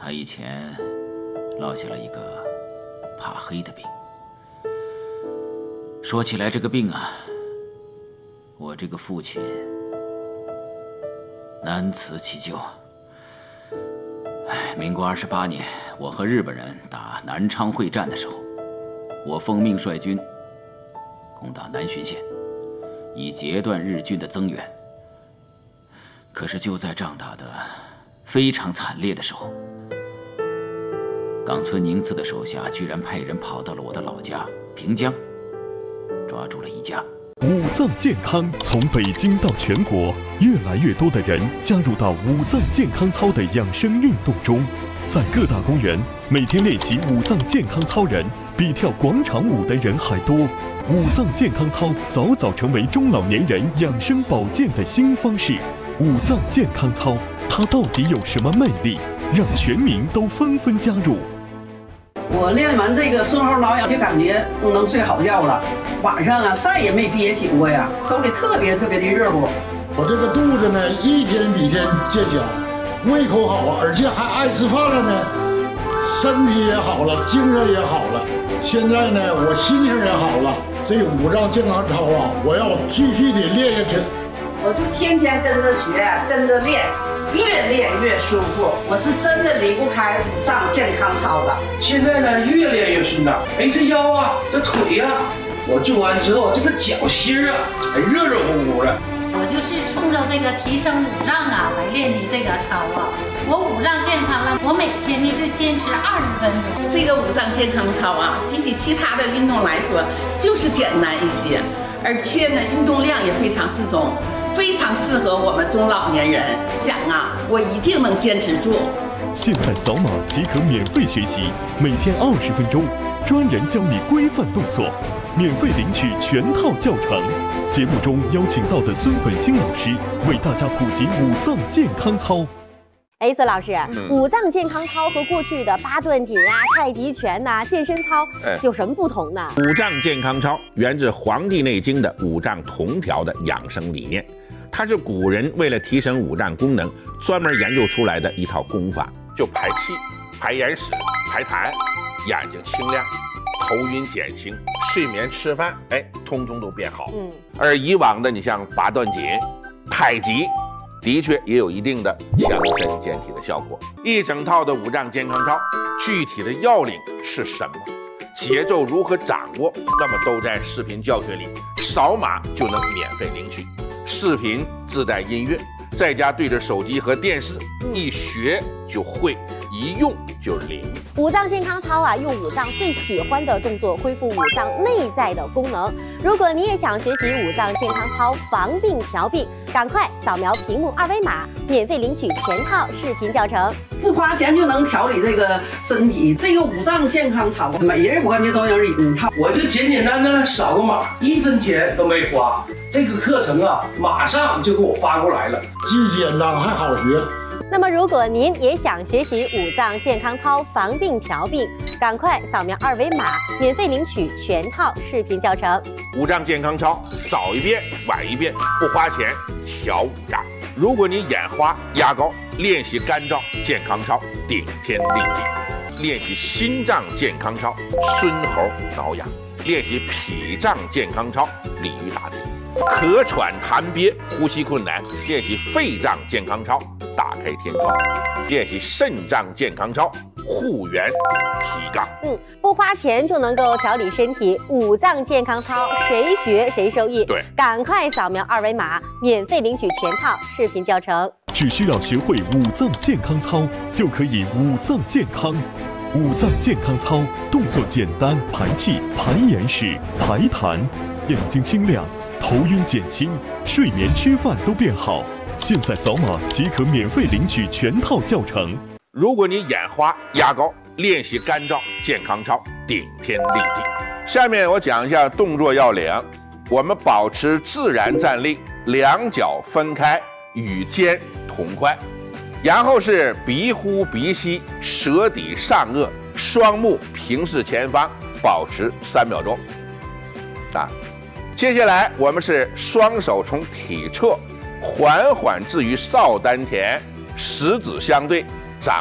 他以前落下了一个怕黑的病。说起来这个病啊，我这个父亲难辞其咎。民国28年，我和日本人打南昌会战的时候，我奉命率军攻打南浔县，以截断日军的增援。可是就在仗打得非常惨烈的时候，冈村宁次的手下居然派人跑到了我的老家平江，抓住了一家。 五脏健康从北京到全国，越来越多的人加入到五脏健康操的养生运动中。在各大公园，每天练习五脏健康操人比跳广场舞的人还多。五脏健康操早早成为中老年人养生保健的新方式。五脏健康操，它到底有什么魅力，让全民都纷纷加入？ 我练完这个顺后挠痒，就感觉能睡好觉了。晚上啊，再也没憋醒过呀，手里特别的热乎。 我这个肚子呢，一天比一天见小，胃口好啊，而且还爱吃饭了呢，身体也好了，精神也好了。现在呢，我心情也好了。这五脏健康操啊，我要继续的练下去。 我就天天跟着学，跟着练，越练越舒服。我是真的离不开五脏健康操的。 现在呢，越练越顺当。哎，这腰啊，这腿啊，我做完之后，这个脚心啊，还热热乎乎的。 我就是冲着这个提升五脏啊来练的这个操啊。我五脏健康了，我每天呢就坚持20分钟。 这个五脏健康操啊，比起其他的运动来说，就是简单一些，而且呢，运动量也非常适中。非常适合我们中老年人，讲啊，我一定能坚持住。 现在扫码即可免费学习，每天20分钟，专人教你规范动作，免费领取全套教程。节目中邀请到的孙本兴老师为大家普及五脏健康操。 孙老师，五脏健康操和过去的八段锦啊、太极拳呐、健身操有什么不同呢？ 五脏健康操源自《黄帝内经》的五脏同调的养生理念。它是古人为了提升五脏功能，专门研究出来的一套功法，就排气、排眼屎、排痰，眼睛清亮，头晕减轻，睡眠吃饭，通通都变好。而以往的你像八段锦、太极，的确也有一定的强身健体的效果。一整套的五脏健康操，具体的要领是什么？节奏如何掌握？那么都在视频教学里，扫码就能免费领取。视频自带音乐，在家对着手机和电视，一学就会，一用就灵。 五脏健康操啊，用五脏最喜欢的动作恢复五脏内在的功能。如果你也想学习五脏健康操防病调病，赶快扫描屏幕2维码，免费领取全套视频教程。 不花钱就能调理这个身体，这个五脏健康操，每人我感觉都有一套。 我就简简单单扫个码，1分钱都没花。这个课程啊，马上就给我发过来了， 既简单还好学。 那么，如果您也想学习五脏健康操防病调病，赶快扫描2维码，免费领取全套视频教程。 五脏健康操，早一遍晚一遍，不花钱调五脏。如果你眼花压高，练习肝脏健康操，顶天立地；练习心脏健康操，孙猴挠痒；练习脾脏健康操，鲤鱼打挺；咳喘痰憋，呼吸困难，练习肺脏健康操，打开天窗；练习肾脏健康操，护元提杠。 不花钱就能够调理身体，五脏健康操谁学谁受益。 对， 赶快扫描2维码，免费领取全套视频教程。 只需要学会五脏健康操，就可以五脏健康。五脏健康操动作简单，排气、排眼屎、排痰，眼睛清亮，头晕减轻，睡眠吃饭都变好。现在扫码即可免费领取全套教程。 如果你眼花压高，练习肝脏健康操，顶天立地。下面我讲一下动作要领。我们保持自然站立，两脚分开，与肩同宽，然后是鼻呼鼻吸，舌抵上颚，双目平视前方，保持3秒钟。接下来我们是双手从体侧缓缓置于少丹田，食指相对，